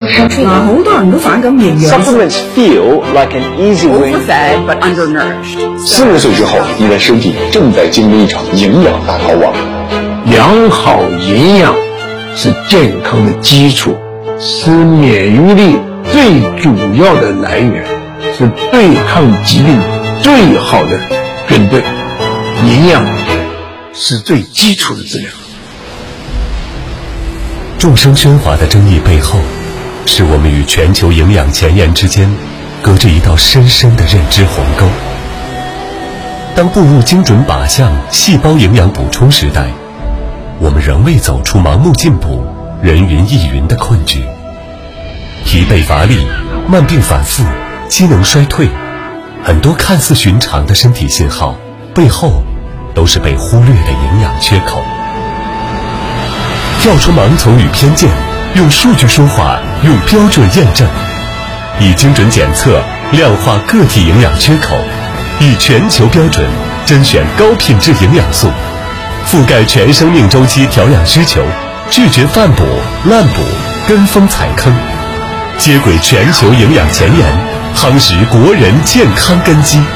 好多人都反感營養。 Supplements feel like an easy way. Overfed but undernourished. 40岁之后，你的身体正在经历一场营养大逃亡。 良好营养是健康的基础，是免疫力最主要的来源，是对抗疾病最好的军队。营养是最基础的治疗。 众生喧哗的争议背后，是我们与全球营养前沿之间隔着一道深深的认知鸿沟。当步入精准靶向细胞营养补充时代，我们仍未走出盲目进补、人云亦云的困局。疲惫乏力、慢病反复、机能衰退，很多看似寻常的身体信号背后都是被忽略的营养缺口。跳出盲从与偏见，用数据说话，用标准验证，以精准检测量化个体营养缺口，以全球标准甄选高品质营养素，覆盖全生命周期调养需求，拒绝泛补、滥补、跟风踩坑，接轨全球营养前沿，夯实国人健康根基。